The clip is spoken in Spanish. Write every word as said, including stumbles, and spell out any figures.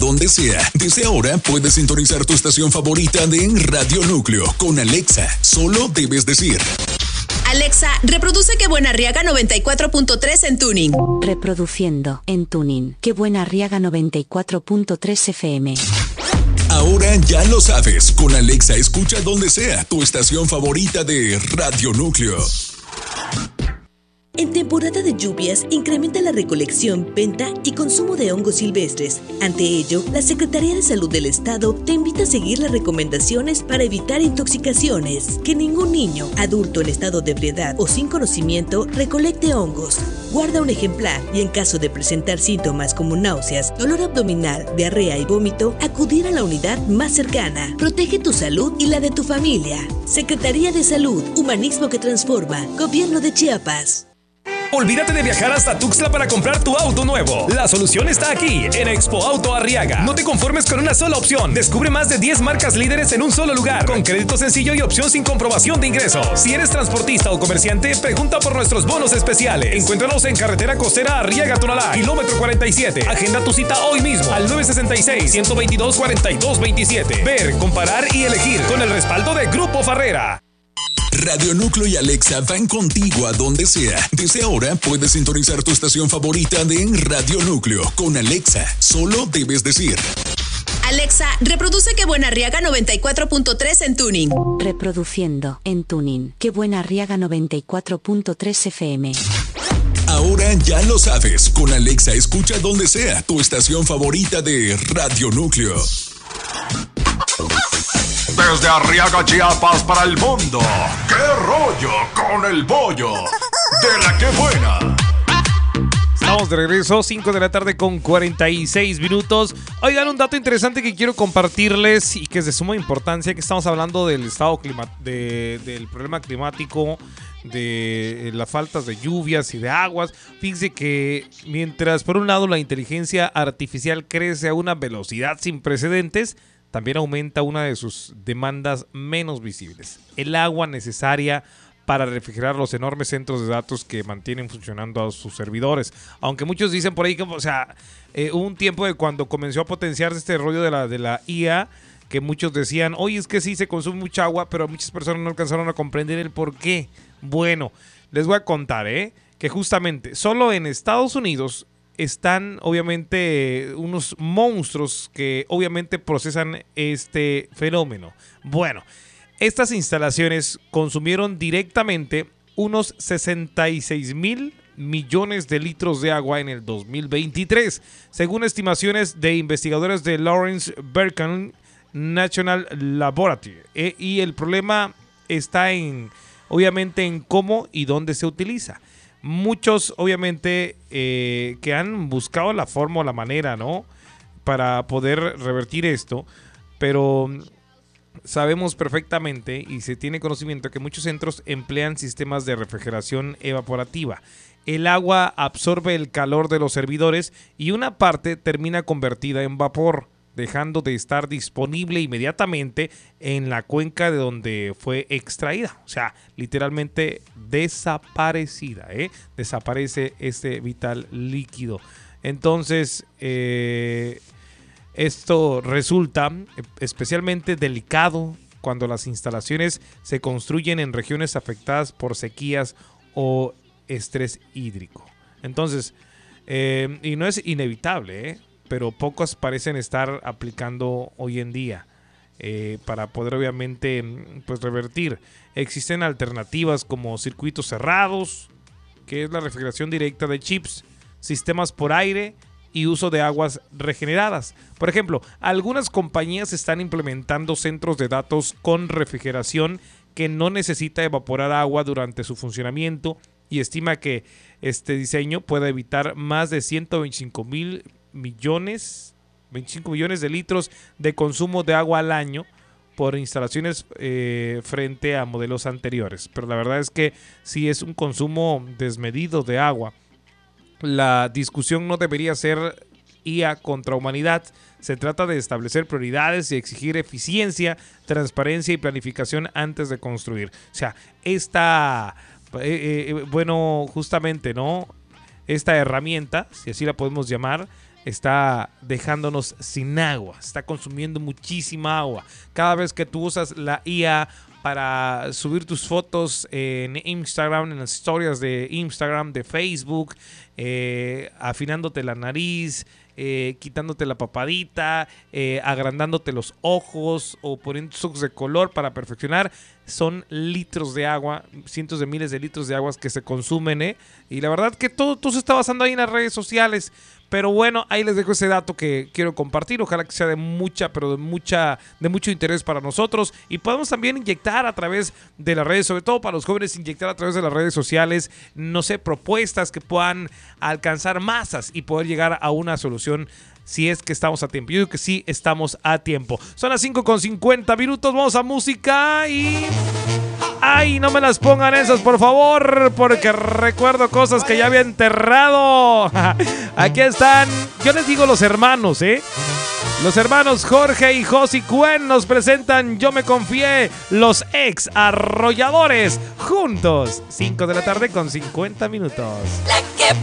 donde sea. Desde ahora puedes sintonizar tu estación favorita de Radio Núcleo con Alexa. Solo debes decir: Alexa, reproduce Qué Buena Arriaga noventa y cuatro punto tres en Tuning. Reproduciendo en Tuning Qué Buena Arriaga noventa y cuatro punto tres F M. Ahora ya lo sabes, con Alexa escucha donde sea tu estación favorita de Radio Núcleo. En temporada de lluvias, incrementa la recolección, venta y consumo de hongos silvestres. Ante ello, la Secretaría de Salud del Estado te invita a seguir las recomendaciones para evitar intoxicaciones. Que ningún niño, adulto en estado de ebriedad o sin conocimiento recolecte hongos. Guarda un ejemplar y en caso de presentar síntomas como náuseas, dolor abdominal, diarrea y vómito, acudir a la unidad más cercana. Protege tu salud y la de tu familia. Secretaría de Salud, Humanismo que Transforma, Gobierno de Chiapas. Olvídate de viajar hasta Tuxtla para comprar tu auto nuevo. La solución está aquí, en Expo Auto Arriaga. No te conformes con una sola opción. Descubre más de diez marcas líderes en un solo lugar, con crédito sencillo y opción sin comprobación de ingresos. Si eres transportista o comerciante, pregunta por nuestros bonos especiales. Encuéntranos en Carretera Costera Arriaga-Tonalá, kilómetro cuarenta y siete. Agenda tu cita hoy mismo al nueve seis seis, uno dos dos, cuatro dos dos siete. Ver, comparar y elegir con el respaldo de Grupo Farrera. Radio Núcleo y Alexa van contigo a donde sea. Desde ahora puedes sintonizar tu estación favorita de Radio Núcleo con Alexa. Solo debes decir: Alexa, reproduce Qué Buena Arriaga noventa y cuatro punto tres en Tuning. Reproduciendo en Tuning Qué Buena Arriaga noventa y cuatro punto tres F M. Ahora ya lo sabes, con Alexa escucha donde sea tu estación favorita de Radio Núcleo. Desde Arriaga, Chiapas para el mundo. ¡Qué rollo con el bollo! ¡De la que buena! Estamos de regreso, cinco de la tarde con cuarenta y seis minutos. Oigan, un dato interesante que quiero compartirles y que es de suma importancia, que estamos hablando del estado clima, de, del problema climático, de las faltas de lluvias y de aguas. Fíjense que mientras por un lado la inteligencia artificial crece a una velocidad sin precedentes, también aumenta una de sus demandas menos visibles: el agua necesaria para refrigerar los enormes centros de datos que mantienen funcionando a sus servidores. Aunque muchos dicen por ahí que, o sea, eh, hubo un tiempo de cuando comenzó a potenciarse este rollo de la, de la I A, que muchos decían: oye, es que sí se consume mucha agua, pero muchas personas no alcanzaron a comprender el por qué. Bueno, les voy a contar, ¿eh? que justamente solo en Estados Unidos están obviamente unos monstruos que obviamente procesan este fenómeno. Bueno, estas instalaciones consumieron directamente unos sesenta y seis mil millones de litros de agua en el dos mil veintitrés, según estimaciones de investigadores de Lawrence Berkeley National Laboratory. E, y el problema está en, obviamente, en cómo y dónde se utiliza. Muchos, obviamente, eh, que han buscado la forma o la manera, ¿no?, para poder revertir esto, pero sabemos perfectamente y se tiene conocimiento que muchos centros emplean sistemas de refrigeración evaporativa. El agua absorbe el calor de los servidores y una parte termina convertida en vapor, dejando de estar disponible inmediatamente en la cuenca de donde fue extraída. O sea, literalmente desaparecida, ¿eh? Desaparece este vital líquido. Entonces, eh, esto resulta especialmente delicado cuando las instalaciones se construyen en regiones afectadas por sequías o estrés hídrico. Entonces, eh, y no es inevitable, ¿eh?, pero pocos parecen estar aplicando hoy en día eh, para poder obviamente pues revertir. Existen alternativas como circuitos cerrados, que es la refrigeración directa de chips, sistemas por aire y uso de aguas regeneradas. Por ejemplo, algunas compañías están implementando centros de datos con refrigeración que no necesita evaporar agua durante su funcionamiento y estima que este diseño puede evitar más de ciento veinticinco mil millones, veinticinco millones de litros de consumo de agua al año por instalaciones eh, frente a modelos anteriores. Pero la verdad es que si es un consumo desmedido de agua, la discusión no debería ser I A contra humanidad. Se trata de establecer prioridades y exigir eficiencia, transparencia y planificación antes de construir. O sea, esta, eh, eh, bueno, justamente, ¿no?, esta herramienta, si así la podemos llamar, está dejándonos sin agua, está consumiendo muchísima agua. Cada vez que tú usas la I A para subir tus fotos en Instagram, en las historias de Instagram, de Facebook, eh, afinándote la nariz, eh, quitándote la papadita, eh, agrandándote los ojos o poniendo tus ojos de color para perfeccionar, son litros de agua, cientos de miles de litros de aguas que se consumen, ¿eh? Y la verdad que todo, todo se está basando ahí en las redes sociales. Pero bueno, ahí les dejo ese dato que quiero compartir. Ojalá que sea de mucha, pero de mucha, de mucho interés para nosotros. Y podemos también inyectar a través de las redes, sobre todo para los jóvenes, inyectar a través de las redes sociales, no sé, propuestas que puedan alcanzar masas y poder llegar a una solución si es que estamos a tiempo. Yo digo que sí estamos a tiempo. Son las cinco con cincuenta minutos, vamos a música y... ¡ay, no me las pongan esas, por favor! Porque recuerdo cosas que ya había enterrado. Aquí están, yo les digo los hermanos, ¿eh? Los hermanos Jorge y Josi Cuen nos presentan Yo Me Confié, los ex arrolladores, juntos. cinco de la tarde con cincuenta minutos.